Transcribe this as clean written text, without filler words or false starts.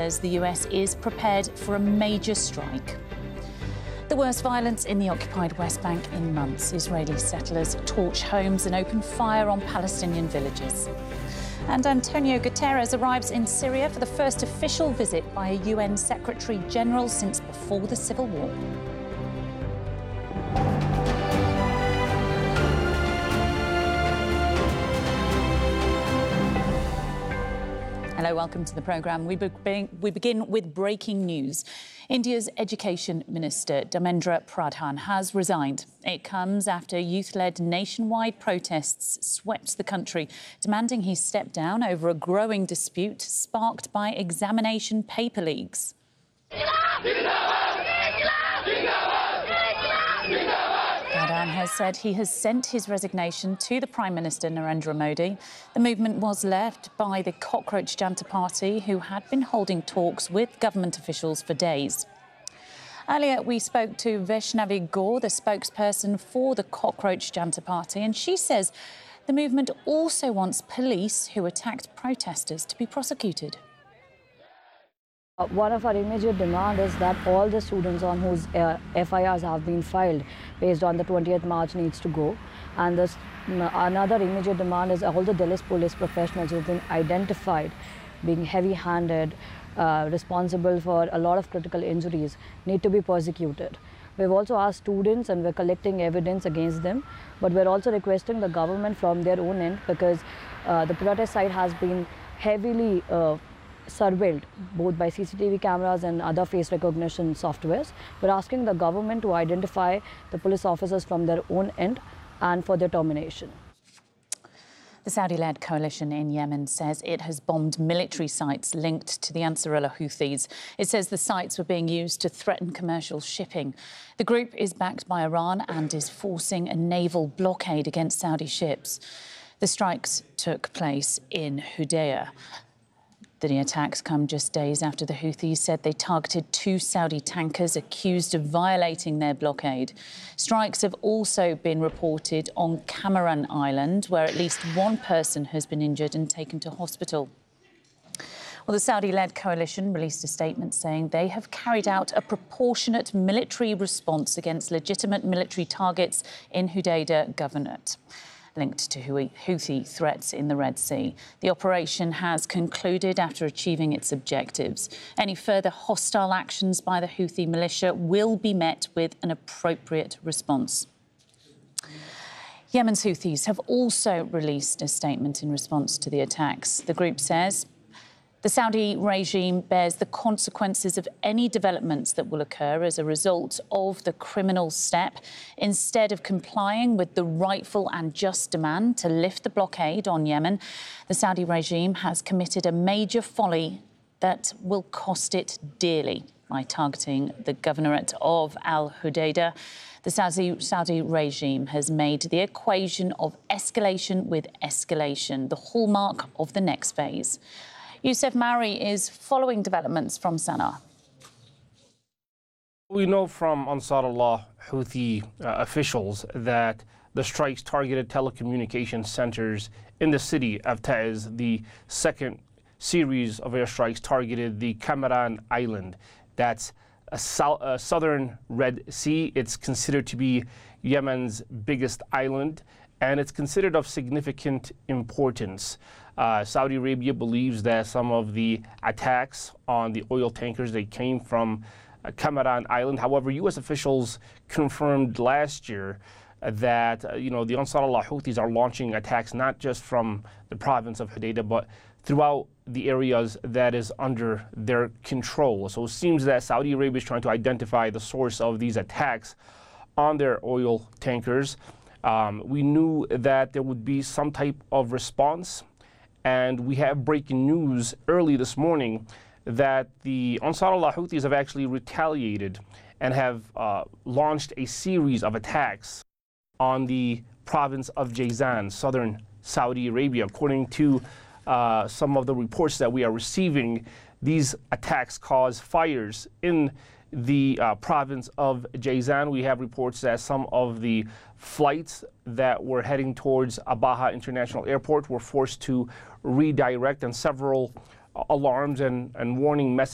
says the US is prepared for a major strike. The worst violence in the occupied West Bank in months. Israeli settlers torch homes and open fire on Palestinian villages. And Antonio Guterres arrives in Syria for the first official visit by a UN Secretary General since before the civil war. Hello, welcome to the programme. We begin with breaking news. India's Education Minister Dharmendra Pradhan has resigned. It comes after youth-led nationwide protests swept the country, demanding he step down over a growing dispute sparked by examination paper leaks. Pradhan has said he has sent his resignation to the Prime Minister Narendra Modi. The movement was led by the Cockroach Janta Party, who had been holding talks with government officials for days. Earlier, we spoke to Vaishnavi Gaur, the spokesperson for the Cockroach Janta Party, and she says the movement also wants police who attacked protesters to be prosecuted. One of our immediate demands is that all the students on whose FIRs have been filed based on the 20th March needs to go. And another immediate demand is all the Delhi police professionals who have been identified being heavy-handed, responsible for a lot of critical injuries, need to be persecuted. We've also asked students and we're collecting evidence against them, but we're also requesting the government from their own end, because the protest site has been heavily surveilled both by CCTV cameras and other face recognition softwares. We're asking the government to identify the police officers from their own end and for their termination. The Saudi-led coalition in Yemen says it has bombed military sites linked to the Ansarullah Houthis. It says the sites were being used to threaten commercial shipping. The group is backed by Iran and is forcing a naval blockade against Saudi ships. The strikes took place in Hudaydah. The attacks come just days after the Houthis said they targeted 2 Saudi tankers accused of violating their blockade. Strikes have also been reported on Cameron Island, where at least one person has been injured and taken to hospital. Well, the Saudi-led coalition released a statement saying they have carried out a proportionate military response against legitimate military targets in Hudaydah Governorate, linked to Houthi threats in the Red Sea. The operation has concluded after achieving its objectives. Any further hostile actions by the Houthi militia will be met with an appropriate response. Yemen's Houthis have also released a statement in response to the attacks. The group says the Saudi regime bears the consequences of any developments that will occur as a result of the criminal step. Instead of complying with the rightful and just demand to lift the blockade on Yemen, the Saudi regime has committed a major folly that will cost it dearly by targeting the governorate of Al Hudaydah. The Saudi regime has made the equation of escalation with escalation the hallmark of the next phase. Youssef Mauri is following developments from Sana'a. We know from Ansarullah Houthi officials that the strikes targeted telecommunications centers in the city of Taiz. The second series of airstrikes targeted the Cameron Island. That's a southern Red Sea. It's considered to be Yemen's biggest island, and it's considered of significant importance. Saudi Arabia believes that some of the attacks on the oil tankers, they came from Cameron Island. However, U.S. officials confirmed last year that, the Ansarullah Houthis are launching attacks not just from the province of Hudaydah, but throughout the areas that is under their control. So it seems that Saudi Arabia is trying to identify the source of these attacks on their oil tankers. We knew that there would be some type of response. And we have breaking news early this morning that the Ansarullah Houthis have actually retaliated and have launched a series of attacks on the province of Jazan, southern Saudi Arabia. According to some of the reports that we are receiving, these attacks caused fires in the province of Jazan. We have reports that some of the flights that were heading towards Abaha International Airport were forced to redirect, and several alarms and warning messages